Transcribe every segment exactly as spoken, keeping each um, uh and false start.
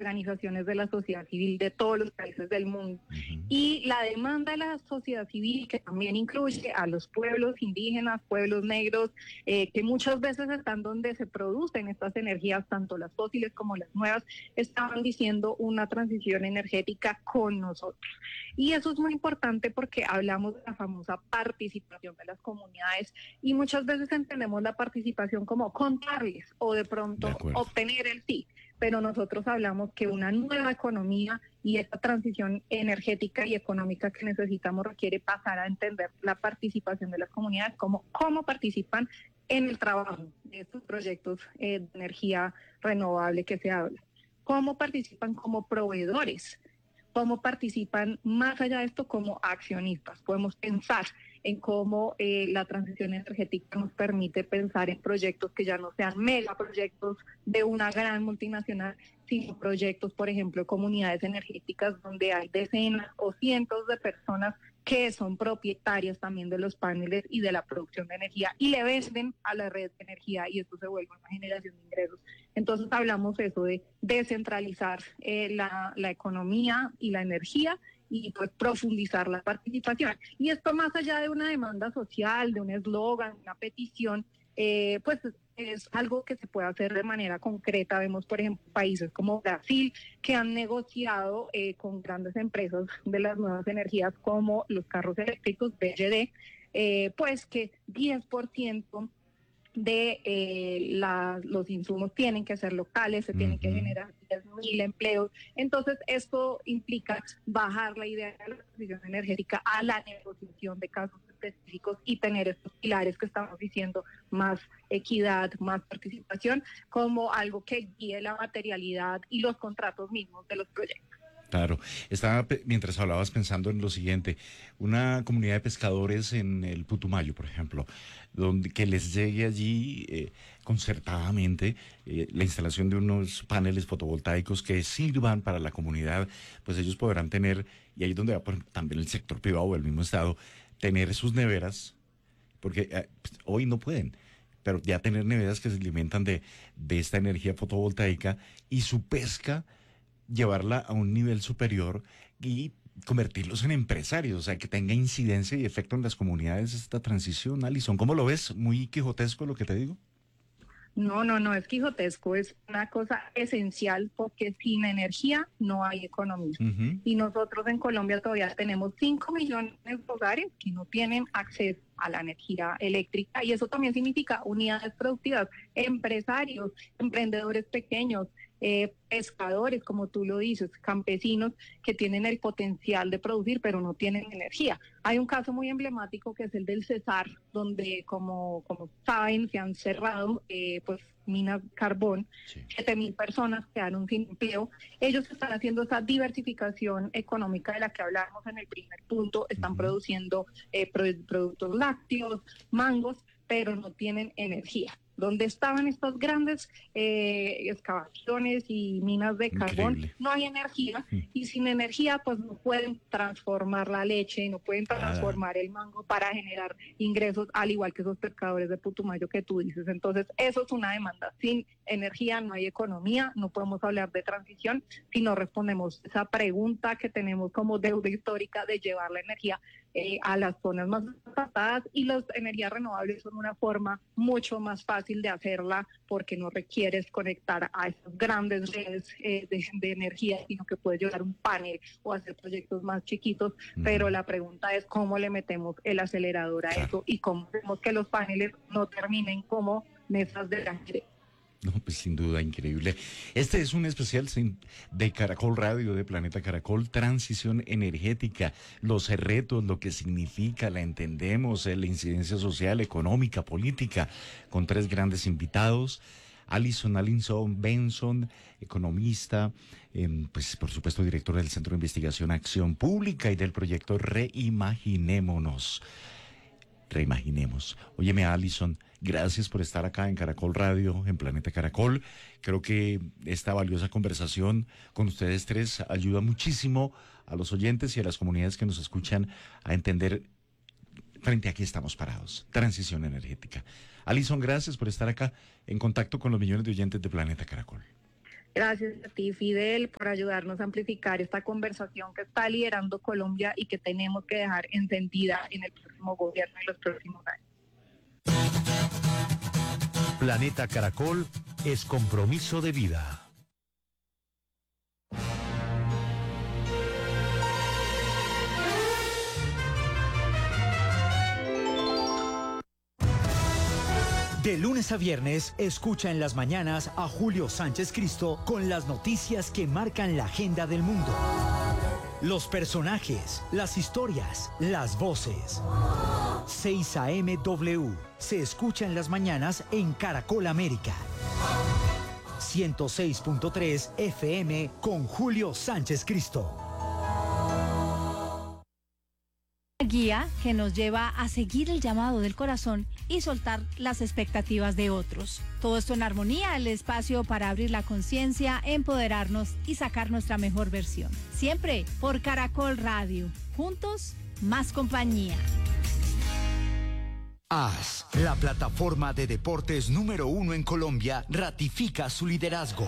organizaciones de la sociedad civil de todos los países del mundo. Uh-huh. Y la demanda de la sociedad civil, que también incluye a los pueblos indígenas, pueblos negros, eh, que muchas veces están donde se producen estas energías, tanto las fósiles como las nuevas, estaban diciendo una transición energética con nosotros. Y eso es muy importante porque hablamos de la famosa participación de las comunidades y muchas veces entendemos la participación como contarles o de pronto de obtener el sí, pero nosotros hablamos que una nueva economía y esta transición energética y económica que necesitamos requiere pasar a entender la participación de las comunidades, como cómo participan en el trabajo de estos proyectos eh, de energía renovable que se habla, cómo participan como proveedores, cómo participan más allá de esto como accionistas. Podemos pensar en cómo eh, la transición energética nos permite pensar en proyectos que ya no sean megaproyectos de una gran multinacional, sino proyectos, por ejemplo, comunidades energéticas donde hay decenas o cientos de personas que son propietarias también de los paneles y de la producción de energía y le venden a la red de energía y esto se vuelve una generación de ingresos. Entonces hablamos eso de descentralizar eh, la, la economía y la energía y pues profundizar la participación. Y esto más allá de una demanda social, de un eslogan, una petición, eh, pues es algo que se puede hacer de manera concreta. Vemos, por ejemplo, países como Brasil que han negociado eh, con grandes empresas de las nuevas energías como los carros eléctricos, B Y D, eh, pues que diez por ciento de eh, la, los insumos tienen que ser locales, se uh-huh. tienen que generar diez mil empleos. Entonces, esto implica bajar la idea de la transición energética a la negociación de casos específicos y tener estos pilares que estamos diciendo, más equidad, más participación, como algo que guíe la materialidad y los contratos mismos de los proyectos. Claro, estaba mientras hablabas pensando en lo siguiente, una comunidad de pescadores en el Putumayo, por ejemplo, donde que les llegue allí eh, concertadamente eh, la instalación de unos paneles fotovoltaicos que sirvan para la comunidad, pues ellos podrán tener, y ahí es donde va por ejemplo, también el sector privado o el mismo Estado, tener sus neveras, porque eh, pues, hoy no pueden, pero ya tener neveras que se alimentan de, de esta energía fotovoltaica y su pesca llevarla a un nivel superior y convertirlos en empresarios, o sea, que tenga incidencia y efecto en las comunidades esta transición. Alison, ¿cómo lo ves? ¿Muy quijotesco lo que te digo? No, no, no es quijotesco, es una cosa esencial porque sin energía no hay economía. Uh-huh. Y nosotros en Colombia todavía tenemos cinco millones de hogares que no tienen acceso a la energía eléctrica y eso también significa unidades productivas, empresarios, emprendedores pequeños, eh, pescadores, como tú lo dices, campesinos que tienen el potencial de producir pero no tienen energía. Hay un caso muy emblemático que es el del Cesar, donde como, como saben se han cerrado eh, pues minas de carbón, sí. siete mil personas quedaron sin empleo. Ellos están haciendo esa diversificación económica de la que hablábamos en el primer punto, están uh-huh. produciendo eh, pro- productos lácteos, mangos, pero no tienen energía. Donde estaban estas grandes eh, excavaciones y minas de carbón, increíble. No hay energía, mm. y sin energía pues no pueden transformar la leche, no pueden transformar ah. el mango para generar ingresos, al igual que esos pescadores de Putumayo que tú dices. Entonces eso es una demanda. Sin energía no hay economía, no podemos hablar de transición si no respondemos esa pregunta que tenemos como deuda histórica de llevar la energía Eh, a las zonas más apartadas, y las energías renovables son una forma mucho más fácil de hacerla porque no requieres conectar a esas grandes redes eh, de, de energía, sino que puedes llevar un panel o hacer proyectos más chiquitos, uh-huh. pero la pregunta es cómo le metemos el acelerador a claro. eso y cómo hacemos que los paneles no terminen como mesas de granje. No, pues sin duda, increíble. Este es un especial de Caracol Radio, de Planeta Caracol, transición energética, los retos, lo que significa, la entendemos, la incidencia social, económica, política, con tres grandes invitados. Alison, Alison Benson, economista, eh, pues por supuesto directora del Centro de Investigación Acción Pública y del proyecto Reimaginémonos. Reimaginemos. Óyeme, Alison, gracias por estar acá en Caracol Radio, en Planeta Caracol. Creo que esta valiosa conversación con ustedes tres ayuda muchísimo a los oyentes y a las comunidades que nos escuchan a entender frente a qué estamos parados. Transición energética. Alison, gracias por estar acá en contacto con los millones de oyentes de Planeta Caracol. Gracias a ti, Fidel, por ayudarnos a amplificar esta conversación que está liderando Colombia y que tenemos que dejar encendida en el próximo gobierno y los próximos años. Planeta Caracol es compromiso de vida. De lunes a viernes, escucha en las mañanas a Julio Sánchez Cristo con las noticias que marcan la agenda del mundo. Los personajes, las historias, las voces. seis a eme W se escucha en las mañanas en Caracol América. ciento seis punto tres F M con Julio Sánchez Cristo. Guía que nos lleva a seguir el llamado del corazón y soltar las expectativas de otros. Todo esto en armonía, el espacio para abrir la conciencia, empoderarnos y sacar nuestra mejor versión. Siempre por Caracol Radio. Juntos, más compañía. A S, la plataforma de deportes número uno en Colombia, ratifica su liderazgo.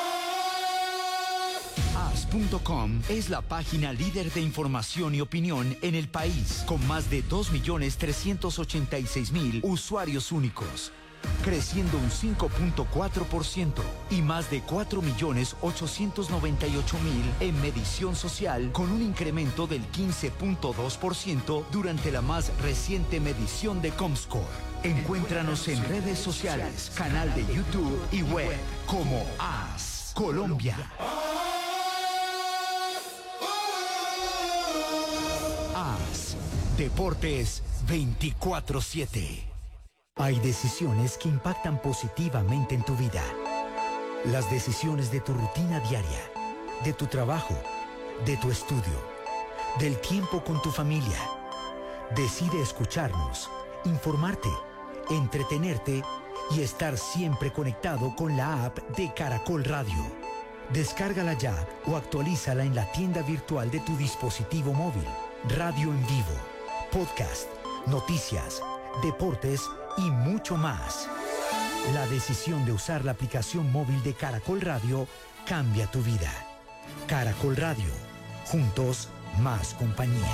A S punto com es la página líder de información y opinión en el país, con más de dos millones trescientos ochenta y seis mil usuarios únicos, creciendo un cinco punto cuatro por ciento y más de cuatro millones ochocientos noventa y ocho mil en medición social, con un incremento del quince punto dos por ciento durante la más reciente medición de Comscore. Encuéntranos en redes sociales, canal de YouTube y web como A S Colombia. A S, Deportes veinticuatro siete. Hay decisiones que impactan positivamente en tu vida. Las decisiones de tu rutina diaria, de tu trabajo, de tu estudio, del tiempo con tu familia. Decide escucharnos, informarte, entretenerte y estar siempre conectado con la app de Caracol Radio. Descárgala ya o actualízala en la tienda virtual de tu dispositivo móvil. Radio en vivo, podcast, noticias, deportes y mucho más. La decisión de usar la aplicación móvil de Caracol Radio cambia tu vida. Caracol Radio, juntos más compañía.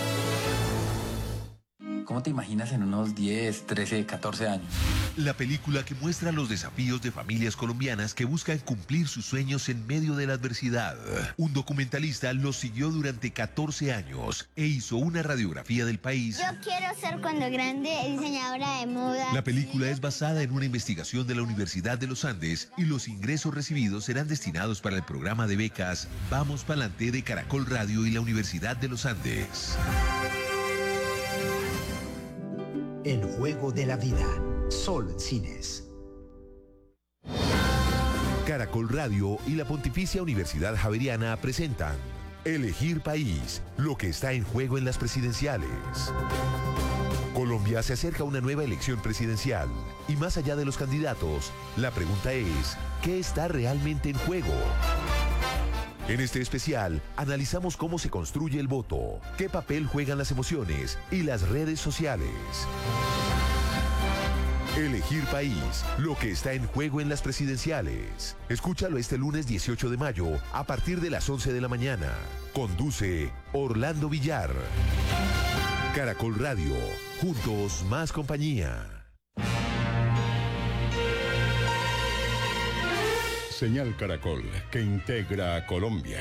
¿Cómo te imaginas en unos diez, trece, catorce años? La película que muestra los desafíos de familias colombianas que buscan cumplir sus sueños en medio de la adversidad. Un documentalista los siguió durante catorce años e hizo una radiografía del país. Yo quiero ser cuando grande diseñadora de moda. La película es basada en una investigación de la Universidad de los Andes y los ingresos recibidos serán destinados para el programa de becas Vamos Pa'lante de Caracol Radio y la Universidad de los Andes. El juego de la vida. Solo en cines. Caracol Radio y la Pontificia Universidad Javeriana presentan Elegir País, lo que está en juego en las presidenciales. Colombia se acerca a una nueva elección presidencial y más allá de los candidatos, la pregunta es, ¿qué está realmente en juego? En este especial, analizamos cómo se construye el voto, qué papel juegan las emociones y las redes sociales. Elegir País, lo que está en juego en las presidenciales. Escúchalo este lunes dieciocho de mayo a partir de las once de la mañana. Conduce Orlando Villar. Caracol Radio, juntos más compañía. Señal Caracol, que integra a Colombia.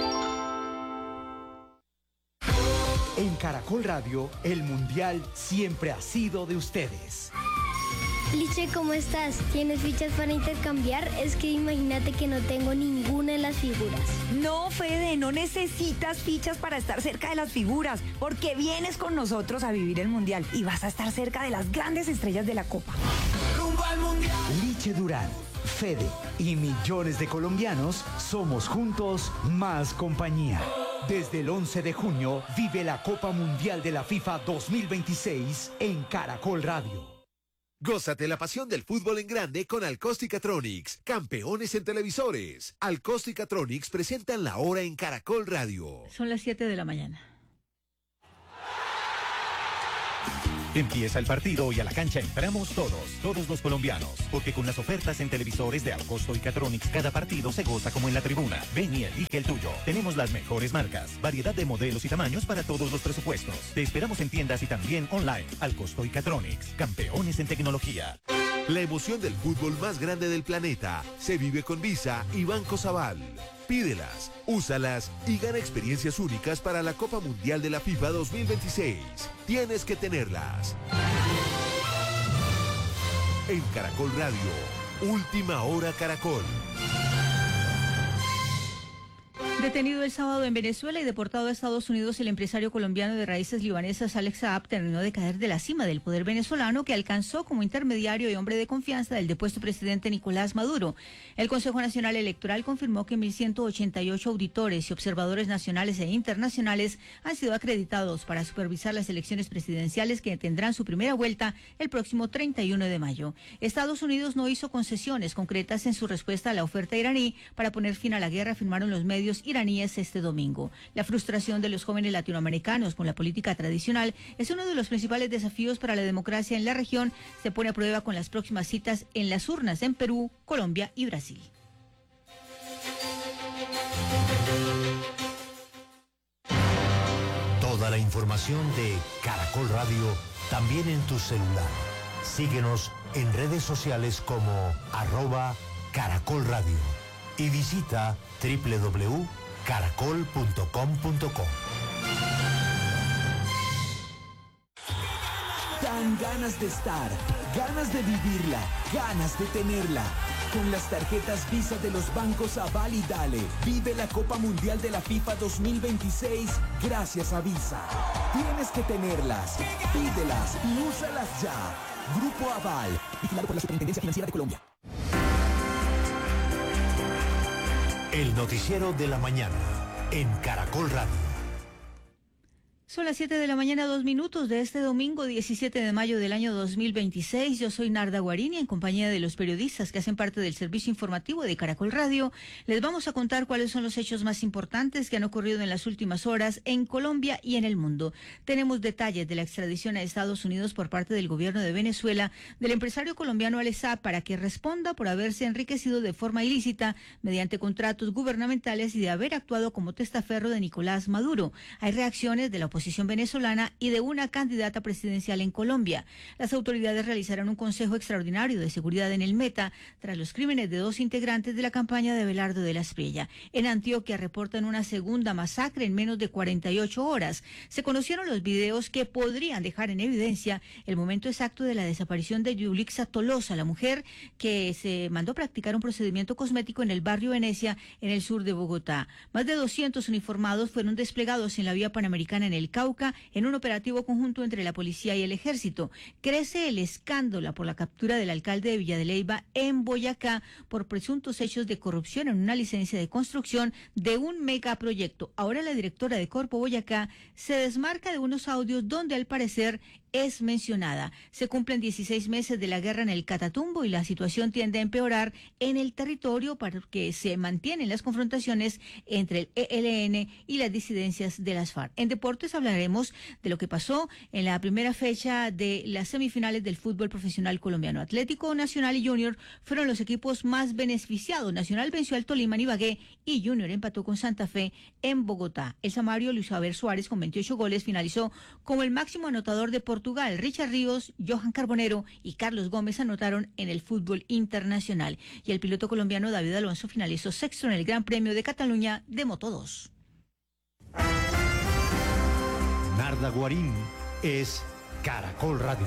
En Caracol Radio, el Mundial siempre ha sido de ustedes. Liche, ¿cómo estás? ¿Tienes fichas para intercambiar? Es que imagínate que no tengo ninguna en las figuras. No, Fede, no necesitas fichas para estar cerca de las figuras, porque vienes con nosotros a vivir el Mundial y vas a estar cerca de las grandes estrellas de la Copa. ¡Rumbo al Mundial! Liche Durán, Fede y millones de colombianos somos juntos más compañía. Desde el once de junio vive la Copa Mundial de la FIFA dos mil veintiséis en Caracol Radio. Gózate la pasión del fútbol en grande con Alcóstica-Tronics, campeones en televisores. Alcóstica-Tronics presentan la hora en Caracol Radio. Son las siete de la mañana. Empieza el partido y a la cancha entramos todos, todos los colombianos, porque con las ofertas en televisores de Alcosto y Catronics, cada partido se goza como en la tribuna. Ven y elige el tuyo. Tenemos las mejores marcas, variedad de modelos y tamaños para todos los presupuestos. Te esperamos en tiendas y también online. Alcosto y Catronics, campeones en tecnología. La emoción del fútbol más grande del planeta se vive con Visa y Banco Sabal. Pídelas, úsalas y gana experiencias únicas para la Copa Mundial de la FIFA dos mil veintiséis. Tienes que tenerlas. En Caracol Radio, Última Hora Caracol. Detenido el sábado en Venezuela y deportado a Estados Unidos, el empresario colombiano de raíces libanesas Alex Saab terminó de caer de la cima del poder venezolano que alcanzó como intermediario y hombre de confianza del depuesto presidente Nicolás Maduro. El Consejo Nacional Electoral confirmó que mil ciento ochenta y ocho auditores y observadores nacionales e internacionales han sido acreditados para supervisar las elecciones presidenciales que tendrán su primera vuelta el próximo treinta y uno de mayo. Estados Unidos no hizo concesiones concretas en su respuesta a la oferta iraní para poner fin a la guerra, afirmaron los medios iraníes este domingo. La frustración de los jóvenes latinoamericanos con la política tradicional es uno de los principales desafíos para la democracia en la región. Se pone a prueba con las próximas citas en las urnas en Perú, Colombia y Brasil. Toda la información de Caracol Radio también en tu celular. Síguenos en redes sociales como arroba Caracol Radio y visita doble u doble u doble u punto caracol punto com punto co. Dan ganas de estar, ganas de vivirla, ganas de tenerla. Con las tarjetas Visa de los bancos Aval y Dale, vive la Copa Mundial de la FIFA dos mil veintiséis gracias a Visa. Tienes que tenerlas, pídelas y úsalas ya. Grupo Aval, vigilado por la Superintendencia Financiera de Colombia. El noticiero de la mañana en Caracol Radio. Son las siete de la mañana, dos minutos de este domingo diecisiete de mayo del año dos mil veintiséis. Yo soy Narda Guarini, en compañía de los periodistas que hacen parte del servicio informativo de Caracol Radio. Les vamos a contar cuáles son los hechos más importantes que han ocurrido en las últimas horas en Colombia y en el mundo. Tenemos detalles de la extradición a Estados Unidos por parte del gobierno de Venezuela del empresario colombiano Alex Saab para que responda por haberse enriquecido de forma ilícita mediante contratos gubernamentales y de haber actuado como testaferro de Nicolás Maduro. Hay reacciones de la oposición venezolana y de una candidata presidencial en Colombia. Las autoridades realizarán un consejo extraordinario de seguridad en el Meta tras los crímenes de dos integrantes de la campaña de Belardo de la Espriella. En Antioquia reportan una segunda masacre en menos de cuarenta y ocho horas. Se conocieron los videos que podrían dejar en evidencia el momento exacto de la desaparición de Yulixa Tolosa, la mujer que se mandó practicar un procedimiento cosmético en el barrio Venecia, en el sur de Bogotá. Más de doscientos uniformados fueron desplegados en la vía panamericana en el Cauca en un operativo conjunto entre la policía y el ejército. Crece el escándalo por la captura del alcalde de Villa de Leyva en Boyacá por presuntos hechos de corrupción en una licencia de construcción de un megaproyecto. Ahora la directora de Corpo Boyacá se desmarca de unos audios donde al parecer es mencionada. Se cumplen dieciséis meses de la guerra en el Catatumbo y la situación tiende a empeorar en el territorio porque se mantienen las confrontaciones entre el E L N y las disidencias de las FARC. En deportes hablaremos de lo que pasó en la primera fecha de las semifinales del fútbol profesional colombiano. Atlético Nacional y Junior fueron los equipos más beneficiados. Nacional venció al Tolima en Ibagué y Junior empató con Santa Fe en Bogotá. El samario Luis Javier Suárez, con veintiocho goles, finalizó como el máximo anotador de Portugal. Richard Ríos, Johan Carbonero y Carlos Gómez anotaron en el fútbol internacional. Y el piloto colombiano David Alonso finalizó sexto en el Gran Premio de Cataluña de Moto dos. Narda Guarín es Caracol Radio.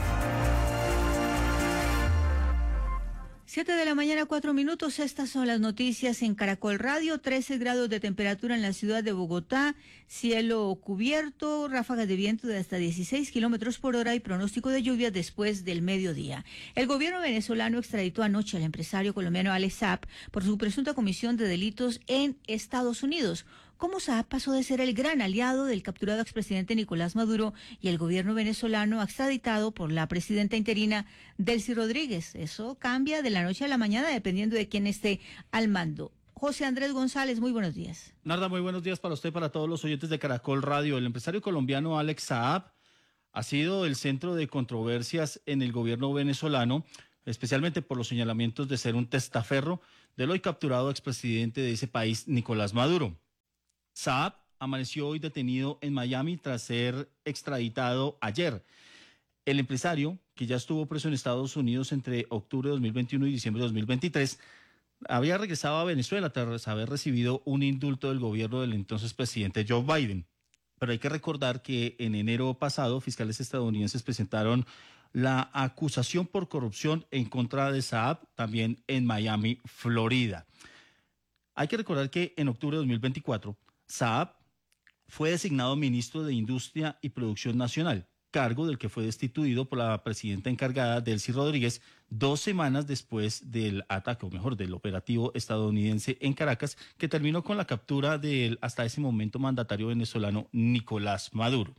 Siete de la mañana, cuatro minutos. Estas son las noticias en Caracol Radio. trece grados de temperatura en la ciudad de Bogotá, cielo cubierto, ráfagas de viento de hasta dieciséis kilómetros por hora y pronóstico de lluvia después del mediodía. El gobierno venezolano extraditó anoche al empresario colombiano Alex Saab por su presunta comisión de delitos en Estados Unidos. ¿Cómo Saab pasó de ser el gran aliado del capturado expresidente Nicolás Maduro y el gobierno venezolano extraditado por la presidenta interina Delcy Rodríguez? Eso cambia de la noche a la mañana dependiendo de quién esté al mando. José Andrés González, muy buenos días. Narda, muy buenos días para usted y para todos los oyentes de Caracol Radio. El empresario colombiano Alex Saab ha sido el centro de controversias en el gobierno venezolano, especialmente por los señalamientos de ser un testaferro del hoy capturado expresidente de ese país, Nicolás Maduro. Saab amaneció hoy detenido en Miami tras ser extraditado ayer. El empresario, que ya estuvo preso en Estados Unidos entre octubre de dos mil veintiuno y diciembre de dos mil veintitrés, había regresado a Venezuela tras haber recibido un indulto del gobierno del entonces presidente Joe Biden. Pero hay que recordar que en enero pasado fiscales estadounidenses presentaron la acusación por corrupción en contra de Saab, también en Miami, Florida. Hay que recordar que en octubre de dos mil veinticuatro, Saab fue designado ministro de Industria y Producción Nacional, cargo del que fue destituido por la presidenta encargada, Delcy Rodríguez, dos semanas después del ataque, o mejor, del operativo estadounidense en Caracas, que terminó con la captura del hasta ese momento mandatario venezolano Nicolás Maduro.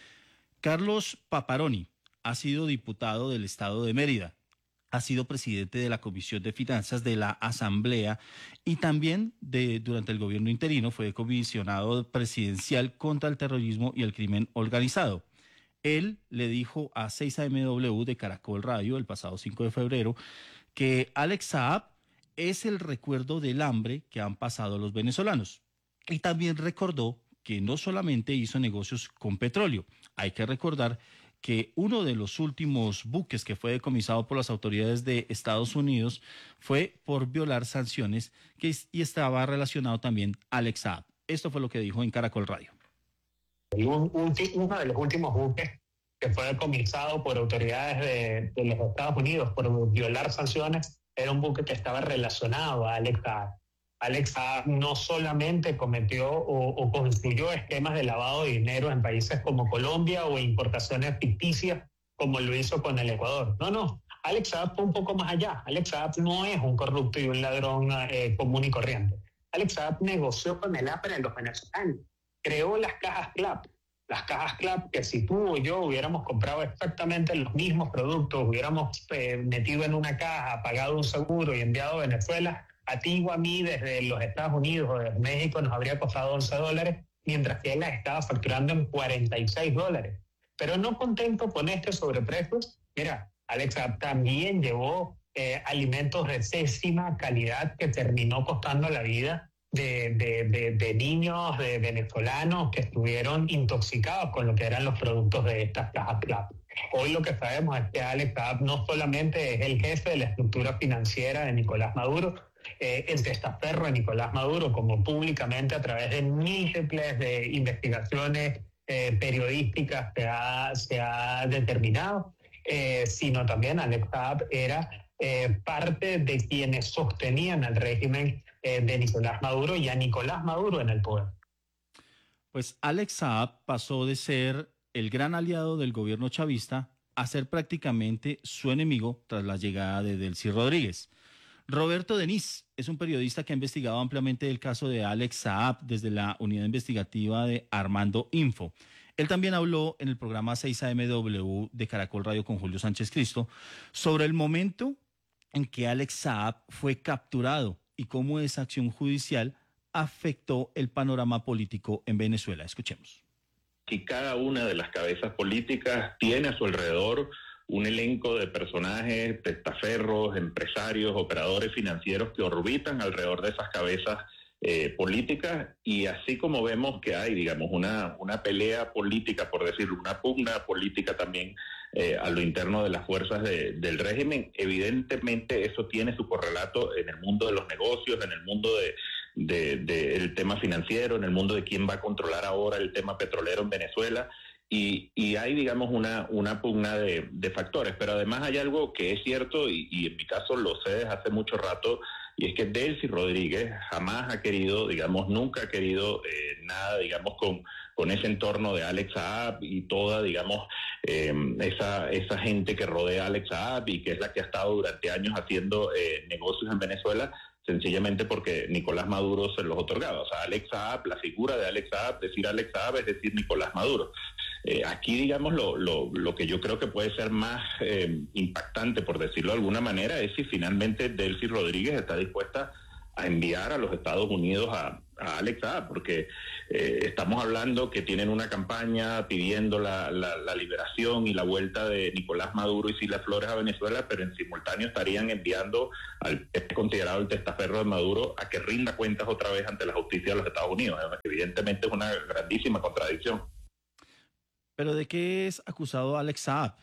Carlos Paparoni ha sido diputado del Estado de Mérida, ha sido presidente de la Comisión de Finanzas de la Asamblea y también de, durante el gobierno interino fue comisionado presidencial contra el terrorismo y el crimen organizado. Él le dijo a seis A M W de Caracol Radio el pasado cinco de febrero que Alex Saab es el recuerdo del hambre que han pasado los venezolanos. Y también recordó que no solamente hizo negocios con petróleo. Hay que recordar que uno de los últimos buques que fue decomisado por las autoridades de Estados Unidos fue por violar sanciones que, y estaba relacionado también a Alex Saab. Esto fue lo que dijo en Caracol Radio. Un, un, uno de los últimos buques que fue decomisado por autoridades de, de los Estados Unidos por violar sanciones era un buque que estaba relacionado a Alex Saab. Alex Saab no solamente cometió o, o construyó esquemas de lavado de dinero en países como Colombia o importaciones ficticias como lo hizo con el Ecuador. No, no. Alex Saab fue un poco más allá. Alex Saab no es un corrupto y un ladrón eh, común y corriente. Alex Saab negoció con el A P R en los venezolanos. Creó las cajas CLAP. Las cajas CLAP que si tú o yo hubiéramos comprado exactamente los mismos productos, hubiéramos eh, metido en una caja, pagado un seguro y enviado a Venezuela, a ti o a mí desde los Estados Unidos o desde México nos habría costado once dólares, mientras que él las estaba facturando en cuarenta y seis dólares. Pero no contento con este sobreprecio, mira, Alex Saab también llevó eh, alimentos de pésima calidad que terminó costando la vida de, de, de, de niños, de venezolanos que estuvieron intoxicados con lo que eran los productos de estas cajas CLAP. Hoy lo que sabemos es que Alex Saab no solamente es el jefe de la estructura financiera de Nicolás Maduro, eh, el testaferro de Nicolás Maduro, como públicamente a través de múltiples de investigaciones eh, periodísticas se ha, se ha determinado, eh, sino también Alex Saab era eh, parte de quienes sostenían el régimen eh, de Nicolás Maduro y a Nicolás Maduro en el poder. Pues Alex Saab pasó de ser el gran aliado del gobierno chavista a ser prácticamente su enemigo tras la llegada de Delcy Rodríguez. Roberto Denis es un periodista que ha investigado ampliamente el caso de Alex Saab desde la unidad investigativa de Armando Info. Él también habló en el programa seis A M W de Caracol Radio con Julio Sánchez Cristo sobre el momento en que Alex Saab fue capturado y cómo esa acción judicial afectó el panorama político en Venezuela. Escuchemos. Y cada una de las cabezas políticas tiene a su alrededor un elenco de personajes, testaferros, empresarios, operadores financieros que orbitan alrededor de esas cabezas eh, políticas, y así como vemos que hay, digamos, una, una pelea política, por decirlo, una pugna política también eh, a lo interno de las fuerzas de, del régimen, evidentemente eso tiene su correlato en el mundo de los negocios, en el mundo de De, de el tema financiero, en el mundo de quién va a controlar ahora el tema petrolero en Venezuela, y, y hay, digamos, una, una pugna de, de factores. Pero además hay algo que es cierto, y, y en mi caso lo sé desde hace mucho rato, y es que Delcy Rodríguez jamás ha querido, digamos, nunca ha querido eh, nada, digamos, con, con ese entorno de Alex Saab y toda, digamos, eh, esa, esa gente que rodea a Alex Saab y que es la que ha estado durante años haciendo eh, negocios en Venezuela, sencillamente porque Nicolás Maduro se los otorgaba. O sea, Alex Saab, la figura de Alex Saab, decir Alex Saab es decir Nicolás Maduro. Eh, aquí, digamos, lo, lo, lo que yo creo que puede ser más eh, impactante, por decirlo de alguna manera, es si finalmente Delcy Rodríguez está dispuesta a enviar a los Estados Unidos a, a Alex Saab, porque eh, estamos hablando que tienen una campaña pidiendo la, la, la liberación y la vuelta de Nicolás Maduro y Cilia Flores a Venezuela, pero en simultáneo estarían enviando al que es considerado el testaferro de Maduro a que rinda cuentas otra vez ante la justicia de los Estados Unidos. Evidentemente es una grandísima contradicción. ¿Pero de qué es acusado Alex Saab?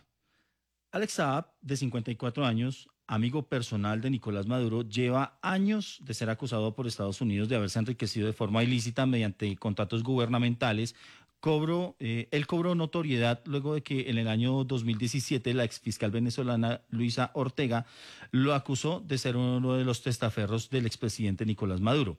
Alex Saab, de cincuenta y cuatro años, amigo personal de Nicolás Maduro, lleva años de ser acusado por Estados Unidos de haberse enriquecido de forma ilícita mediante contratos gubernamentales. Cobró, eh, él cobró notoriedad luego de que en el año dos mil diecisiete la exfiscal venezolana Luisa Ortega lo acusó de ser uno de los testaferros del expresidente Nicolás Maduro.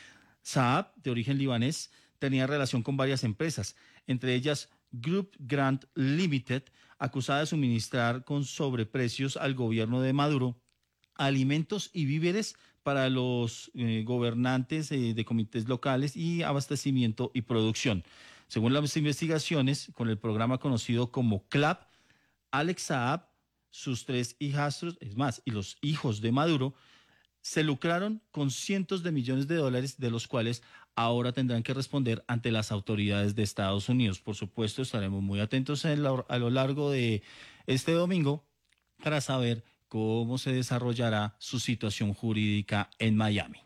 Saab, de origen libanés, tenía relación con varias empresas, entre ellas Group Grant Limited, acusada de suministrar con sobreprecios al gobierno de Maduro alimentos y víveres para los eh, gobernantes eh, de comités locales y abastecimiento y producción. Según las investigaciones, con el programa conocido como CLAP, Alex Saab, sus tres hijastros, es más, y los hijos de Maduro, se lucraron con cientos de millones de dólares, de los cuales ahora tendrán que responder ante las autoridades de Estados Unidos. Por supuesto, estaremos muy atentos en la, a lo largo de este domingo para saber cómo se desarrollará su situación jurídica en Miami.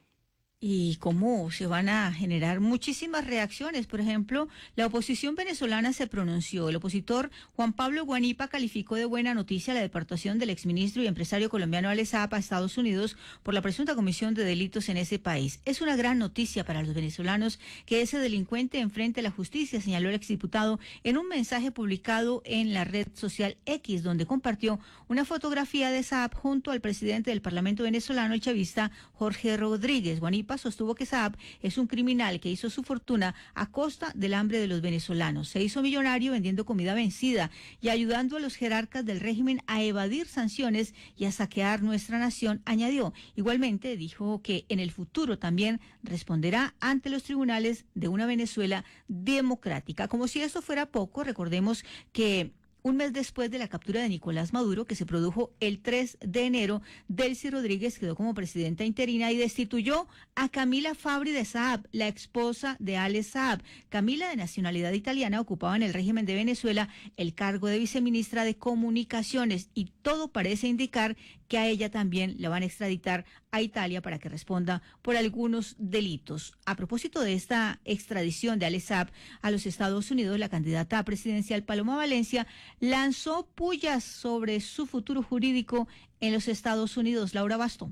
Y cómo se van a generar muchísimas reacciones. Por ejemplo, la oposición venezolana se pronunció. El opositor Juan Pablo Guanipa calificó de buena noticia la deportación del exministro y empresario colombiano Alex Saab a Estados Unidos por la presunta comisión de delitos en ese país. Es una gran noticia para los venezolanos que ese delincuente enfrente a la justicia, señaló el exdiputado en un mensaje publicado en la red social X, donde compartió una fotografía de Saab junto al presidente del Parlamento venezolano, el chavista Jorge Rodríguez. Guanipa sostuvo que Saab es un criminal que hizo su fortuna a costa del hambre de los venezolanos. Se hizo millonario vendiendo comida vencida y ayudando a los jerarcas del régimen a evadir sanciones y a saquear nuestra nación, añadió. Igualmente dijo que en el futuro también responderá ante los tribunales de una Venezuela democrática. Como si esto fuera poco, recordemos que un mes después de la captura de Nicolás Maduro, que se produjo el tres de enero, Delcy Rodríguez quedó como presidenta interina y destituyó a Camila Fabri de Saab, la esposa de Alex Saab. Camila, de nacionalidad italiana, ocupaba en el régimen de Venezuela el cargo de viceministra de Comunicaciones y todo parece indicar que a ella también la van a extraditar a Italia para que responda por algunos delitos. A propósito de esta extradición de Alex Saab a los Estados Unidos, la candidata presidencial Paloma Valencia lanzó pullas sobre su futuro jurídico en los Estados Unidos. Laura Bastón.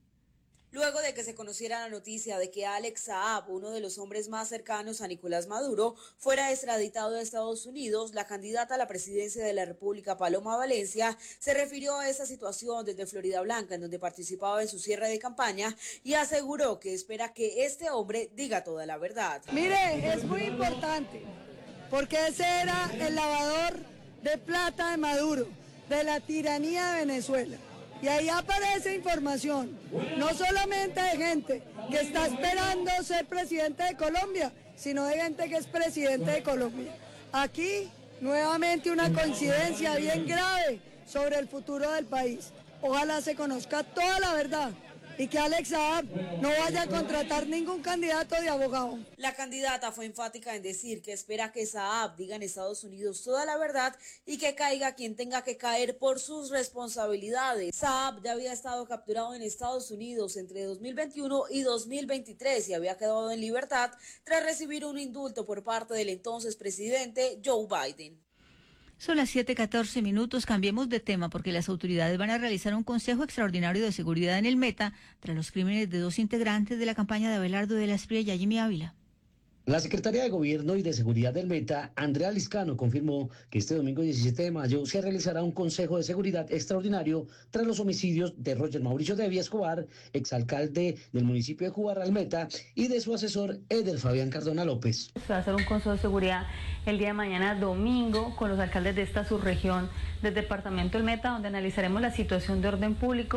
Luego de que se conociera la noticia de que Alex Saab, uno de los hombres más cercanos a Nicolás Maduro, fuera extraditado a Estados Unidos, la candidata a la presidencia de la República, Paloma Valencia, se refirió a esa situación desde Florida Blanca, en donde participaba en su cierre de campaña, y aseguró que espera que este hombre diga toda la verdad. Mire, es muy importante, porque ese era el lavador de plata de Maduro, de la tiranía de Venezuela. Y ahí aparece información, no solamente de gente que está esperando ser presidente de Colombia, sino de gente que es presidente de Colombia. Aquí, nuevamente, una coincidencia bien grave sobre el futuro del país. Ojalá se conozca toda la verdad y que Alex Saab no vaya a contratar ningún candidato de abogado. La candidata fue enfática en decir que espera que Saab diga en Estados Unidos toda la verdad y que caiga quien tenga que caer por sus responsabilidades. Saab ya había estado capturado en Estados Unidos entre dos mil veintiuno y dos mil veintitrés y había quedado en libertad tras recibir un indulto por parte del entonces presidente Joe Biden. Son las siete catorce minutos, cambiemos de tema porque las autoridades van a realizar un consejo extraordinario de seguridad en el Meta tras los crímenes de dos integrantes de la campaña de Abelardo de la Espriella, Jimmy Ávila. La Secretaría de Gobierno y de Seguridad del Meta, Andrea Liscano, confirmó que este domingo diecisiete de mayo se realizará un Consejo de Seguridad extraordinario tras los homicidios de Roger Mauricio Devia Escobar, exalcalde del municipio de Jubarralmeta, y de su asesor Eder Fabián Cardona López. Se va a hacer un Consejo de Seguridad el día de mañana, domingo, con los alcaldes de esta subregión del departamento del Meta, donde analizaremos la situación de orden público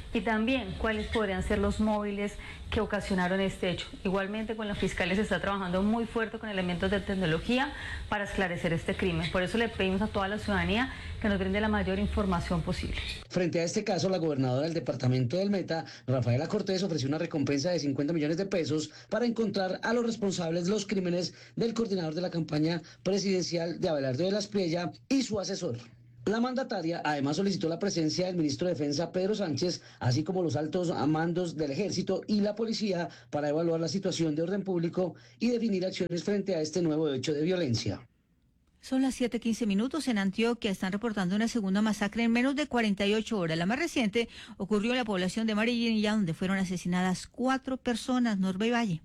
y también cuáles podrían ser los móviles que ocasionaron este hecho. Igualmente con la Fiscalía se está trabajando muy fuerte con elementos de tecnología para esclarecer este crimen. Por eso le pedimos a toda la ciudadanía que nos brinde la mayor información posible. Frente a este caso, la gobernadora del departamento del Meta, Rafaela Cortés, ofreció una recompensa de cincuenta millones de pesos para encontrar a los responsables de los crímenes del coordinador de la campaña presidencial de Abelardo de la Espriella y su asesor. La mandataria además solicitó la presencia del ministro de Defensa, Pedro Sánchez, así como los altos mandos del Ejército y la Policía para evaluar la situación de orden público y definir acciones frente a este nuevo hecho de violencia. Son las siete quince minutos. En Antioquia están reportando una segunda masacre en menos de cuarenta y ocho horas. La más reciente ocurrió en la población de Marinilla, donde fueron asesinadas cuatro personas. Norbe Valle.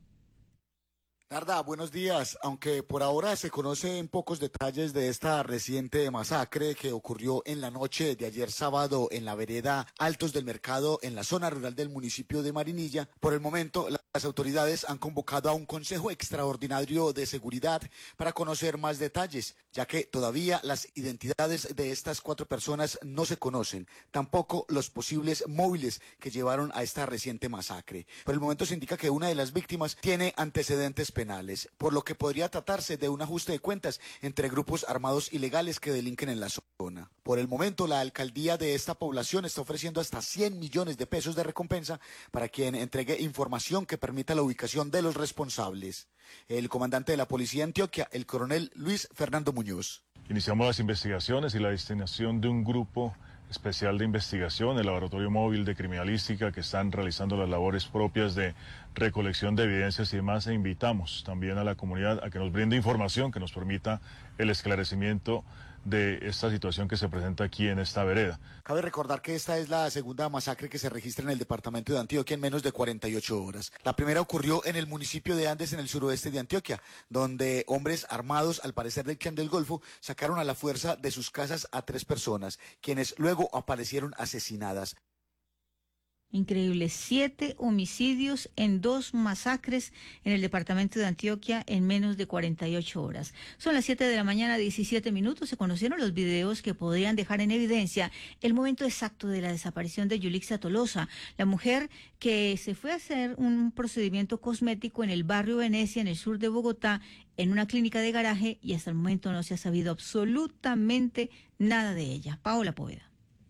Narda, buenos días. Aunque por ahora se conocen pocos detalles de esta reciente masacre que ocurrió en la noche de ayer sábado en la vereda Altos del Mercado, en la zona rural del municipio de Marinilla, por el momento las autoridades han convocado a un consejo extraordinario de seguridad para conocer más detalles, ya que todavía las identidades de estas cuatro personas no se conocen, tampoco los posibles móviles que llevaron a esta reciente masacre. Por el momento se indica que una de las víctimas tiene antecedentes penales. penales, por lo que podría tratarse de un ajuste de cuentas entre grupos armados ilegales que delinquen en la zona. Por el momento, la alcaldía de esta población está ofreciendo hasta cien millones de pesos de recompensa para quien entregue información que permita la ubicación de los responsables. El comandante de la Policía de Antioquia, el coronel Luis Fernando Muñoz. Iniciamos las investigaciones y la destinación de un grupo especial de investigación, el Laboratorio Móvil de Criminalística, que están realizando las labores propias de recolección de evidencias y demás, e invitamos también a la comunidad a que nos brinde información que nos permita el esclarecimiento de esta situación que se presenta aquí en esta vereda. Cabe recordar que esta es la segunda masacre que se registra en el departamento de Antioquia en menos de cuarenta y ocho horas. La primera ocurrió en el municipio de Andes, en el suroeste de Antioquia, donde hombres armados, al parecer del Clan del Golfo, sacaron a la fuerza de sus casas a tres personas, quienes luego aparecieron asesinadas. Increíble, siete homicidios en dos masacres en el departamento de Antioquia en menos de cuarenta y ocho horas. Son las siete de la mañana, diecisiete minutos. Se conocieron los videos que podrían dejar en evidencia el momento exacto de la desaparición de Yulixa Tolosa, la mujer que se fue a hacer un procedimiento cosmético en el barrio Venecia, en el sur de Bogotá, en una clínica de garaje, y hasta el momento no se ha sabido absolutamente nada de ella. Paola Poveda.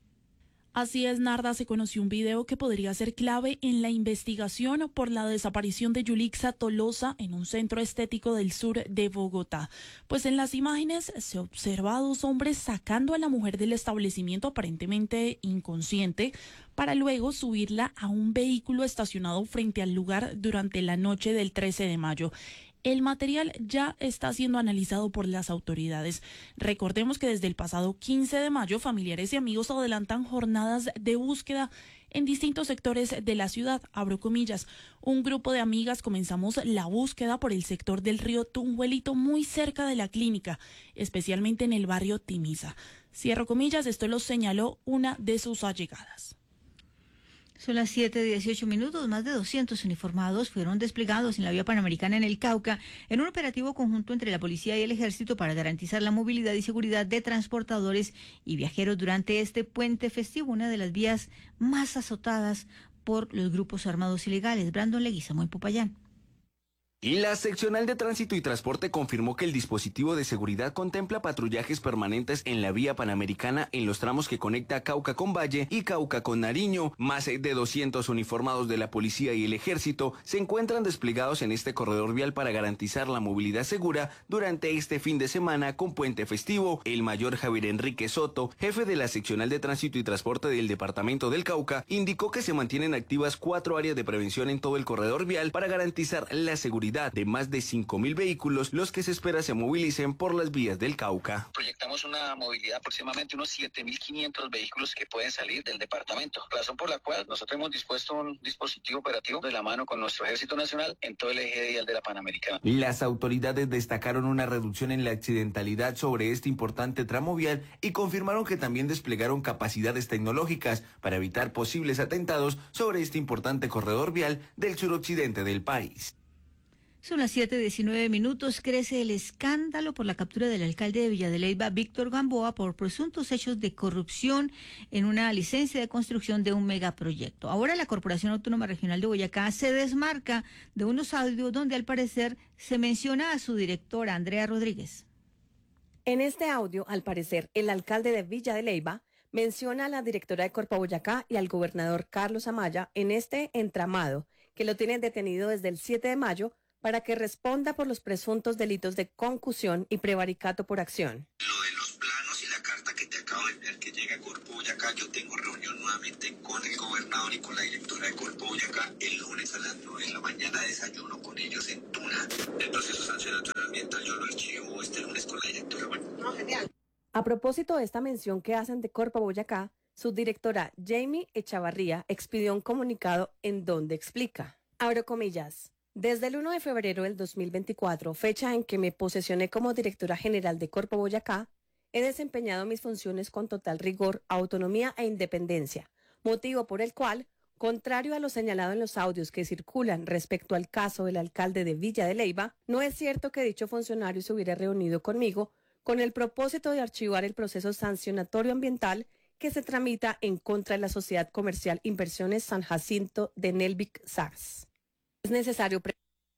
Así es, Narda, se conoció un video que podría ser clave en la investigación por la desaparición de Yulixa Tolosa en un centro estético del sur de Bogotá. Pues en las imágenes se observa a dos hombres sacando a la mujer del establecimiento aparentemente inconsciente para luego subirla a un vehículo estacionado frente al lugar durante la noche del trece de mayo. El material ya está siendo analizado por las autoridades. Recordemos que desde el pasado quince de mayo, familiares y amigos adelantan jornadas de búsqueda en distintos sectores de la ciudad. Abro comillas, un grupo de amigas comenzamos la búsqueda por el sector del río Tunjuelito, muy cerca de la clínica, especialmente en el barrio Timisa. Cierro comillas, esto lo señaló una de sus allegadas. Son las siete dieciocho minutos. Más de doscientos uniformados fueron desplegados en la vía panamericana en el Cauca en un operativo conjunto entre la policía y el ejército para garantizar la movilidad y seguridad de transportadores y viajeros durante este puente festivo, una de las vías más azotadas por los grupos armados ilegales. Brandon Leguizamo en Popayán. La seccional de Tránsito y Transporte confirmó que el dispositivo de seguridad contempla patrullajes permanentes en la vía panamericana en los tramos que conecta Cauca con Valle y Cauca con Nariño. Más de doscientos uniformados de la policía y el ejército se encuentran desplegados en este corredor vial para garantizar la movilidad segura durante este fin de semana con puente festivo. El mayor Javier Enrique Soto, jefe de la seccional de Tránsito y Transporte del departamento del Cauca, indicó que se mantienen activas cuatro áreas de prevención en todo el corredor vial para garantizar la seguridad de más de cinco mil vehículos, los que se espera se movilicen por las vías del Cauca. Proyectamos una movilidad de aproximadamente unos siete mil quinientos vehículos que pueden salir del departamento, razón por la cual nosotros hemos dispuesto un dispositivo operativo de la mano con nuestro Ejército Nacional en todo el eje vial de la Panamericana. Las autoridades destacaron una reducción en la accidentalidad sobre este importante tramo vial y confirmaron que también desplegaron capacidades tecnológicas para evitar posibles atentados sobre este importante corredor vial del suroccidente del país. Son las siete diecinueve minutos. Crece el escándalo por la captura del alcalde de Villa de Leyva, Víctor Gamboa, por presuntos hechos de corrupción en una licencia de construcción de un megaproyecto. Ahora la Corporación Autónoma Regional de Boyacá se desmarca de unos audios donde al parecer se menciona a su directora, Andrea Rodríguez. En este audio, al parecer, el alcalde de Villa de Leyva menciona a la directora de Corpo Boyacá y al gobernador Carlos Amaya en este entramado, que lo tienen detenido desde el siete de mayo, para que responda por los presuntos delitos de concusión y prevaricato por acción. Lo de los planos y la carta que te acabo de enviar que llega a Corpo Boyacá, yo tengo reunión nuevamente con el gobernador y con la directora de Corpo Boyacá el lunes a las nueve de la mañana, desayuno con ellos en Tuna. El proceso sancionatorio ambiental yo lo archivo este lunes con la directora. Bueno, no, genial. A propósito de esta mención que hacen de Corpo Boyacá, su directora Jamie Echavarría expidió un comunicado en donde explica, abro comillas, desde el uno de febrero del dos mil veinticuatro, fecha en que me posesioné como directora general de Corpo Boyacá, he desempeñado mis funciones con total rigor, autonomía e independencia, motivo por el cual, contrario a lo señalado en los audios que circulan respecto al caso del alcalde de Villa de Leyva, no es cierto que dicho funcionario se hubiera reunido conmigo con el propósito de archivar el proceso sancionatorio ambiental que se tramita en contra de la Sociedad Comercial Inversiones San Jacinto de Nelvic Sars. Es necesario pre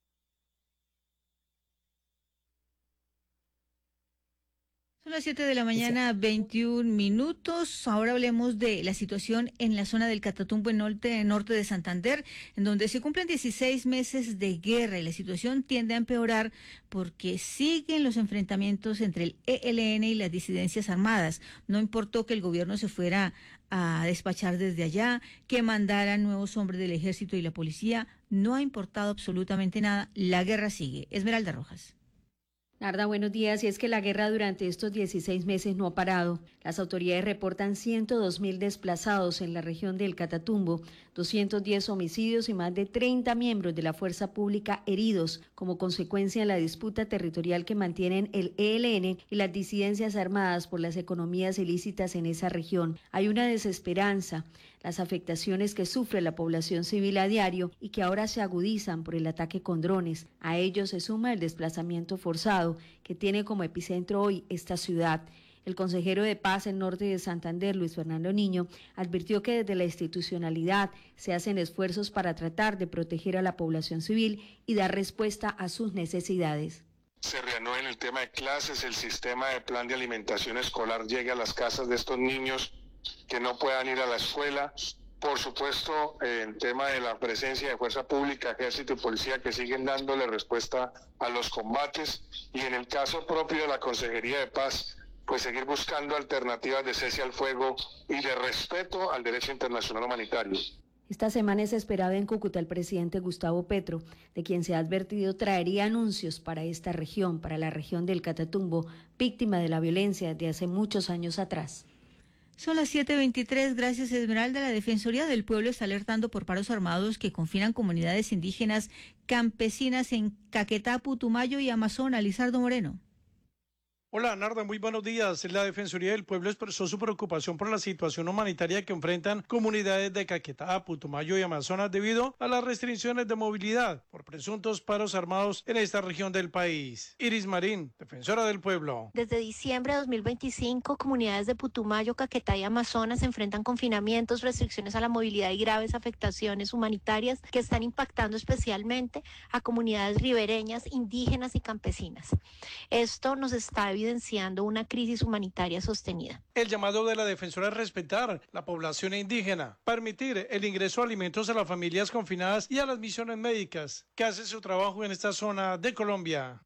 Son las siete de la mañana, veintiún minutos. Ahora hablemos de la situación en la zona del Catatumbo, en norte, norte de Santander, en donde se cumplen dieciséis meses de guerra y la situación tiende a empeorar porque siguen los enfrentamientos entre el E L N y las disidencias armadas. No importó que el gobierno se fuera a despachar desde allá, que mandaran nuevos hombres del ejército y la policía, no ha importado absolutamente nada. La guerra sigue. Esmeralda Rojas. Narda, buenos días. Y es que la guerra durante estos dieciséis meses no ha parado. Las autoridades reportan ciento dos mil desplazados en la región del Catatumbo, doscientos diez homicidios y más de treinta miembros de la fuerza pública heridos como consecuencia de la disputa territorial que mantienen el E L N y las disidencias armadas por las economías ilícitas en esa región. Hay una desesperanza, las afectaciones que sufre la población civil a diario y que ahora se agudizan por el ataque con drones. A ello se suma el desplazamiento forzado que tiene como epicentro hoy esta ciudad. El consejero de Paz en norte de Santander, Luis Fernando Niño, advirtió que desde la institucionalidad se hacen esfuerzos para tratar de proteger a la población civil y dar respuesta a sus necesidades. Se reanuda en el tema de clases, el sistema de plan de alimentación escolar llegue a las casas de estos niños que no puedan ir a la escuela. Por supuesto, eh, el tema de la presencia de fuerza pública, ejército y policía que siguen dándole respuesta a los combates, y en el caso propio de la Consejería de Paz, pues seguir buscando alternativas de cese al fuego y de respeto al derecho internacional humanitario. Esta semana es esperado en Cúcuta el presidente Gustavo Petro, de quien se ha advertido traería anuncios para esta región, para la región del Catatumbo, víctima de la violencia desde hace muchos años atrás. Son las siete veintitrés, gracias Esmeralda. La Defensoría del Pueblo está alertando por paros armados que confinan comunidades indígenas campesinas en Caquetá, Putumayo y Amazonas. Lizardo Moreno. Hola, Narda, muy buenos días. La Defensoría del Pueblo expresó su preocupación por la situación humanitaria que enfrentan comunidades de Caquetá, Putumayo y Amazonas debido a las restricciones de movilidad por presuntos paros armados en esta región del país. Iris Marín, Defensora del Pueblo. Desde diciembre de dos mil veinticinco, comunidades de Putumayo, Caquetá y Amazonas enfrentan confinamientos, restricciones a la movilidad y graves afectaciones humanitarias que están impactando especialmente a comunidades ribereñas, indígenas y campesinas. Esto nos está evidenciando evidenciando una crisis humanitaria sostenida. El llamado de la defensora es respetar la población indígena, permitir el ingreso de alimentos a las familias confinadas y a las misiones médicas que hacen su trabajo en esta zona de Colombia.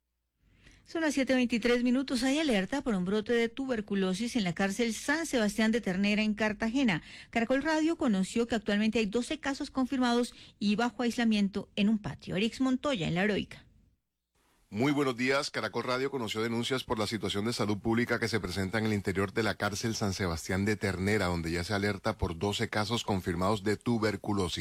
Son las siete veintitrés minutos. Hay alerta por un brote de tuberculosis en la cárcel San Sebastián de Ternera en Cartagena. Caracol Radio conoció que actualmente hay doce casos confirmados y bajo aislamiento en un patio. Erix Montoya en La Heroica. Muy buenos días. Caracol Radio conoció denuncias por la situación de salud pública que se presenta en el interior de la cárcel San Sebastián de Ternera, donde ya se alerta por doce casos confirmados de tuberculosis.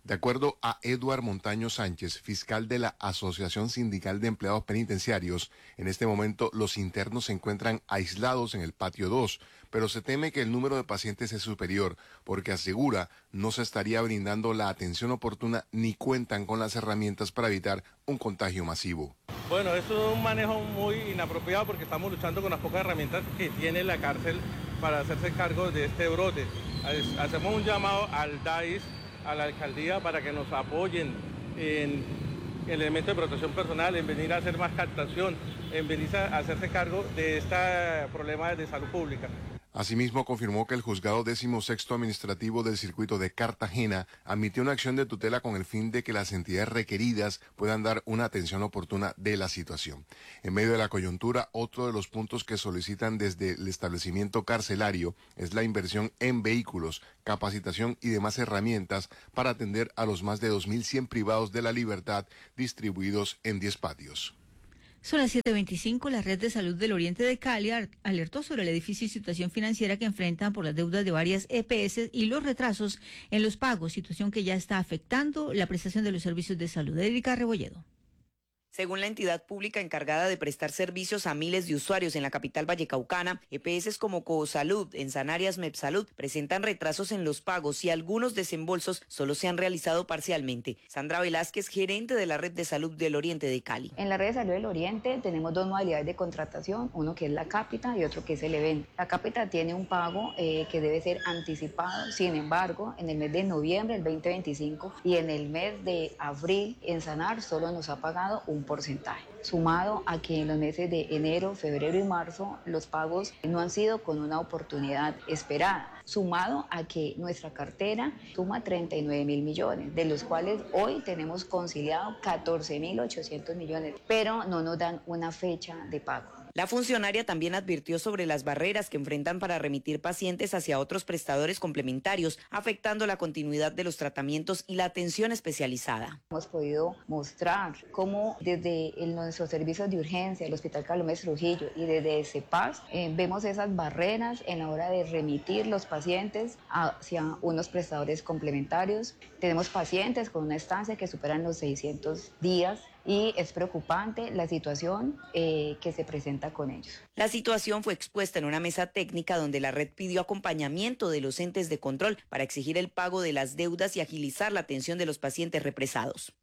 De acuerdo a Eduard Montaño Sánchez, fiscal de la Asociación Sindical de Empleados Penitenciarios, en este momento los internos se encuentran aislados en el patio dos, pero se teme que el número de pacientes es superior, porque asegura no se estaría brindando la atención oportuna ni cuentan con las herramientas para evitar un contagio masivo. Bueno, eso es un manejo muy inapropiado porque estamos luchando con las pocas herramientas que tiene la cárcel para hacerse cargo de este brote. Hacemos un llamado al D A I S, a la alcaldía, para que nos apoyen en el elemento de protección personal, en venir a hacer más captación, en venir a hacerse cargo de este problema de salud pública. Asimismo, confirmó que el juzgado décimo sexto administrativo del circuito de Cartagena admitió una acción de tutela con el fin de que las entidades requeridas puedan dar una atención oportuna de la situación. En medio de la coyuntura, otro de los puntos que solicitan desde el establecimiento carcelario es la inversión en vehículos, capacitación y demás herramientas para atender a los más de dos mil cien privados de la libertad distribuidos en diez patios. Son las siete veinticinco. La Red de Salud del Oriente de Cali alertó sobre la difícil situación financiera que enfrentan por las deudas de varias E P S y los retrasos en los pagos, situación que ya está afectando la prestación de los servicios de salud. Erika Rebolledo. Según la entidad pública encargada de prestar servicios a miles de usuarios en la capital vallecaucana, E P S como Coosalud, en Sanarias Mepsalud, presentan retrasos en los pagos y algunos desembolsos solo se han realizado parcialmente. Sandra Velázquez, gerente de la Red de Salud del Oriente de Cali. En la Red de Salud del Oriente tenemos dos modalidades de contratación, uno que es la cápita y otro que es el evento. La cápita tiene un pago eh, que debe ser anticipado, sin embargo, en el mes de noviembre del veinte veinticinco y en el mes de abril en Sanar solo nos ha pagado un porcentaje, sumado a que en los meses de enero, febrero y marzo los pagos no han sido con una oportunidad esperada, sumado a que nuestra cartera suma treinta y nueve mil millones, de los cuales hoy tenemos conciliado catorce mil ochocientos millones, pero no nos dan una fecha de pago. La funcionaria también advirtió sobre las barreras que enfrentan para remitir pacientes hacia otros prestadores complementarios, afectando la continuidad de los tratamientos y la atención especializada. Hemos podido mostrar cómo desde el, nuestros servicios de urgencia, el Hospital Carlos Trujillo y desde CEPAS, eh, vemos esas barreras en la hora de remitir los pacientes hacia unos prestadores complementarios. Tenemos pacientes con una estancia que superan los seiscientos días. Y es preocupante la situación eh, que se presenta con ellos. La situación fue expuesta en una mesa técnica donde la red pidió acompañamiento de los entes de control para exigir el pago de las deudas y agilizar la atención de los pacientes represados.